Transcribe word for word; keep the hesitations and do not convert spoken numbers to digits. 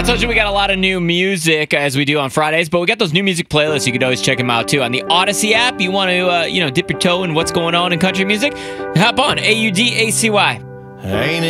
I told you we got a lot of new music as we do on Fridays, but we got those new music playlists. You can always check them out too on the Odyssey app. You want to, uh, you know, dip your toe in what's going on in country music? Hop on A U D A C Y. Ain't it